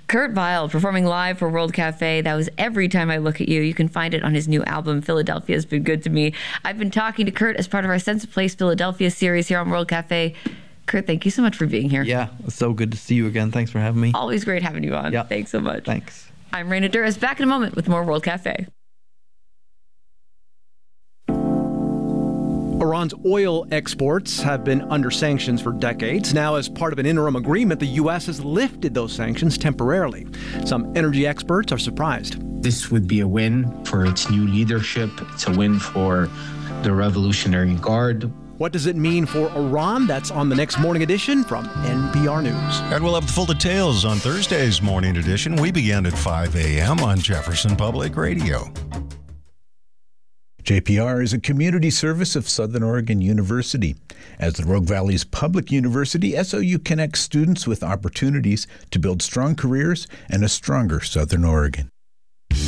Kurt Vile performing live for World Cafe. That was Every Time I Look at You. You can find it on his new album, Philadelphia Has Been Good to Me. I've been talking to Kurt as part of our Sense of Place Philadelphia series here on World Cafe. Kurt, thank you so much for being here. Yeah, it's so good to see you again. Thanks for having me. Always great having you on. Yeah. Thanks so much. Thanks. I'm Raina Duras, back in a moment with more World Cafe. Iran's oil exports have been under sanctions for decades. Now, as part of an interim agreement, the U.S. has lifted those sanctions temporarily. Some energy experts are surprised. This would be a win for its new leadership. It's a win for the Revolutionary Guard. What does it mean for Iran? That's on the next Morning Edition from NPR News. And we'll have the full details on Thursday's Morning Edition. We begin at 5 a.m. on Jefferson Public Radio. JPR is a community service of Southern Oregon University. As the Rogue Valley's public university, SOU connects students with opportunities to build strong careers and a stronger Southern Oregon.